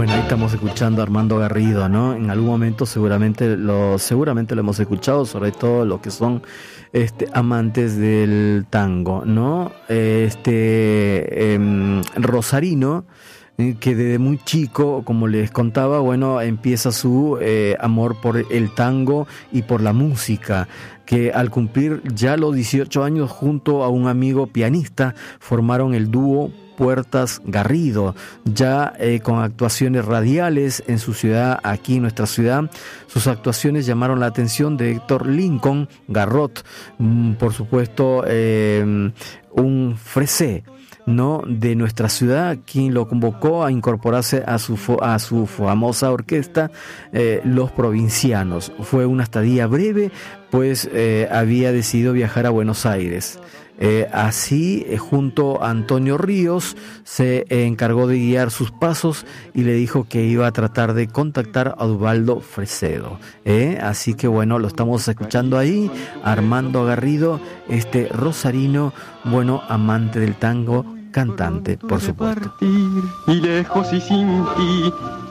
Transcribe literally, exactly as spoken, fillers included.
Bueno, ahí estamos escuchando a Armando Garrido, ¿no? En algún momento seguramente lo, seguramente lo hemos escuchado, sobre todo los que son este, amantes del tango, ¿no? Este eh, rosarino, eh, que desde muy chico, como les contaba, bueno, empieza su eh, amor por el tango y por la música, que al cumplir ya los dieciocho años junto a un amigo pianista formaron el dúo Puertas Garrido, ya eh, con actuaciones radiales en su ciudad, aquí en nuestra ciudad. Sus actuaciones llamaron la atención de Héctor Lincoln Garrot, mm, por supuesto eh, un fresé, ¿no?, de nuestra ciudad, quien lo convocó a incorporarse a su a su famosa orquesta, eh, Los Provincianos. Fue una estadía breve, pues eh, había decidido viajar a Buenos Aires. Eh, así, eh, junto a Antonio Ríos, se eh, encargó de guiar sus pasos y le dijo que iba a tratar de contactar a Ubaldo Fresedo. Eh, así que bueno, lo estamos escuchando ahí, Armando Garrido, este rosarino, bueno, amante del tango, cantante, por supuesto. Y lejos y sin ti,